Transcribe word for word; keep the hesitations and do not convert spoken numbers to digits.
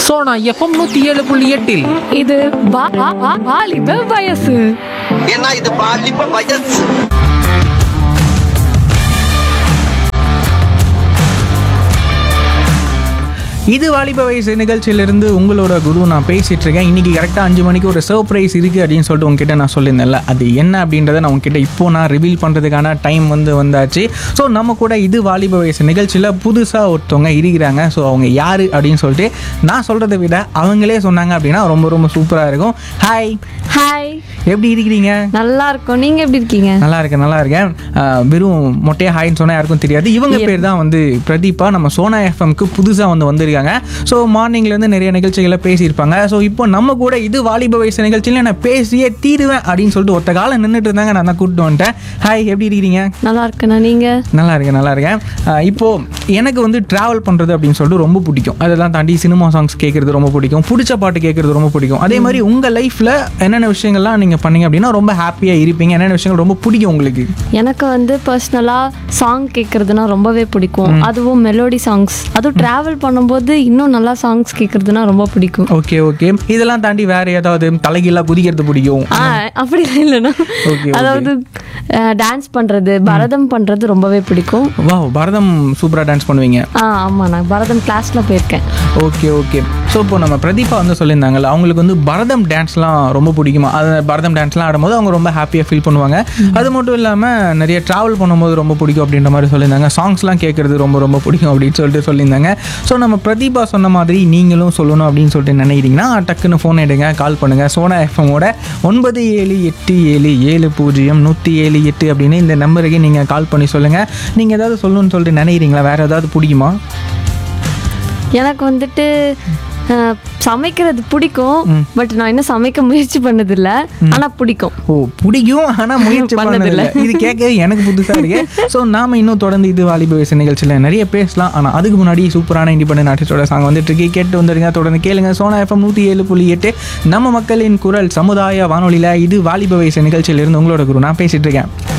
Sona FM நூத்தி ஏழு புள்ளி எட்டில் இது வா- வா- வா- வாலிப வயசு. ஏன்னா இது பாலிப்ப வயசு. இது வாலிப வயசு நிகழ்ச்சியிலிருந்து உங்களோட குரு நான் பேசிட்டு இருக்கேன். இன்னைக்கு கரெக்டாக அஞ்சு மணிக்கு ஒரு சர்ப்ரைஸ் இருக்குது அப்படின்னு சொல்லிட்டு உங்ககிட்ட நான் சொல்லியிருந்தேன்ல, அது என்ன அப்படின்றத நான் உங்ககிட்ட இப்போ நான் ரிவீல் பண்ணுறதுக்கான டைம் வந்து வந்தாச்சு. ஸோ நம்ம கூட இது வாலிப வயசு நிகழ்ச்சியில் புதுசாக ஒருத்தவங்க இருக்கிறாங்க. ஸோ அவங்க யார் அப்படின்னு சொல்லிட்டு நான் சொல்கிறத விட அவங்களே சொன்னாங்க அப்படின்னா ரொம்ப ரொம்ப சூப்பராக இருக்கும். ஹாய், ஹாய், எப்படி இருக்கிறீங்க? நல்லா இருக்கோம். நீங்க எப்படி இருக்கீங்க? நல்லா இருக்கேன் நல்லா இருக்கேன். ஆஹ் வெறும் மொட்டையா ஹாய்ன்னு சொன்னால் யாருக்கும் தெரியாது. இவங்க பேர் தான் வந்து பிரதீபா. நம்ம சோனா எஃப்எம்க்கு புதுசாக வந்து வந்திருக்காங்க. ஸோ மார்னிங்லேருந்து நிறைய நிகழ்ச்சிகளை பேசியிருப்பாங்க. ஸோ இப்போ நம்ம கூட இது வாலிப வயசு நிகழ்ச்சியில் நான் பேசியே தீருவேன் அப்படின்னு சொல்லிட்டு ஒருத்த காலம் நின்றுட்டு இருந்தாங்க. நான் தான் கூப்பிட்டு வந்துட்டேன். ஹாய், எப்படி இருக்கிறீங்க? நல்லா இருக்கேண்ணா. நீங்க? நல்லா இருக்கேன் நல்லா இருக்கேன். ஆஹ் இப்போ எனக்கு வந்து ட்ராவல் பண்ணுறது அப்படின்னு சொல்லிட்டு ரொம்ப பிடிக்கும். அதெல்லாம் தாண்டி சினிமா சாங்ஸ் கேட்குறது ரொம்ப பிடிக்கும். பிடிச்ச பாட்டு கேட்குறது ரொம்ப பிடிக்கும். அதே மாதிரி உங்கள் லைஃப்பில் என்னென்ன விஷயங்கள்லாம் நீங்கள் பண்ணீங்க அப்படின்னா ரொம்ப ஹாப்பியாக இருப்பீங்க? என்னென்ன விஷயங்கள் ரொம்ப பிடிக்கும் உங்களுக்கு? எனக்கு வந்து பர்சனலாக சாங் கேட்குறதுனா ரொம்பவே பிடிக்கும். அதுவும் மெலோடி சாங்ஸ், அதுவும் ட்ராவல் பண்ணும்போது இன்னும் நல்லா சாங்ஸ் கேட்குறதுனா ரொம்ப பிடிக்கும். Okay okay. இதெல்லாம் தாண்டி வேற ஏதாவது தலைகீழா குதிக்கிறது பிடிக்கும்? ஆ, அப்படிலாம் இல்லைண்ணா. ஓகே. அதாவது டான்ஸ் பண்ணுறது, பரதம் பண்ணுறது ரொம்பவே பிடிக்கும். வா, பரதம் சூப்பராக டான்ஸ் பண்ணுவீங்க. ஆ ஆமாம், நான் பரதம் கிளாஸில் போயிருக்கேன். Okay okay. ஸோ இப்போ நம்ம பிரதீபா வந்து சொல்லியிருந்தாங்கல்ல, அவங்களுக்கு வந்து பரதம் டான்ஸ்லாம் ரொம்ப பிடிக்குமா? அது பரதம் டான்ஸ்லாம் ஆடும்போது அவங்க ரொம்ப ஹாப்பியாக ஃபீல் பண்ணுவாங்க. அது மட்டும் இல்லாமல் நிறைய ட்ராவல் பண்ணும்போது ரொம்ப பிடிக்கும் அப்படின்ற மாதிரி சொல்லியிருந்தாங்க. சாங்ஸ்லாம் கேட்குறது ரொம்ப ரொம்ப பிடிக்கும் அப்படின்னு சொல்லிட்டு சொல்லியிருந்தாங்க. ஸோ நம்ம பிரதீபா சொன்ன மாதிரி நீங்களும் சொல்லணும் அப்படின்னு சொல்லிட்டு நினைக்கிறீங்கன்னா டக்குன்னு ஃபோன் எடுங்க, கால் பண்ணுங்கள். சோனா எஃப்எம்மோட ஒன்பது ஏழு எட்டு ஏழு ஏழு பூஜ்ஜியம் நூற்றி ஏழு எட்டு அப்படின்னு இந்த நம்பருக்கு நீங்கள் கால் பண்ணி சொல்லுங்கள். நீங்கள் ஏதாவது சொல்லணும்னு சொல்லிட்டு நினைக்கிறீங்களா? வேறு ஏதாவது பிடிக்குமா? எனக்கு வந்துட்டு அஹ், சமைக்கிறது பிடிக்கும். பட் நான் இன்னும் சமைக்க முயற்சி பண்ணதில்லை. ஆனால் பிடிக்கும். ஓ, பிடிக்கும் ஆனால் முயற்சி பண்ணதில்லை. பண்ணதில்லை. இது கேட்க எனக்கு புதுசாக இருக்கு. ஸோ நாம இன்னும் தொடர்ந்து இது வாலிப வயசு நிகழ்ச்சியில் நிறைய பேசலாம். ஆனால் அதுக்கு முன்னாடி சூப்பரான இண்டிபெண்டன்ட் ஆர்டிஸ்டோட சாங் வந்துட்டு இருக்கு. கேட்டு வந்துடுங்க. தொடர்ந்து கேளுங்க. சோனா எஃப்எம் நூற்றி ஏழு புள்ளி எட்டு நம்ம மக்களின் குரல் சமுதாய வானொலியில் இது வாலிப வயசு நிகழ்ச்சியிலிருந்து உங்களோட குரு நான் பேசிட்டு இருக்கேன்.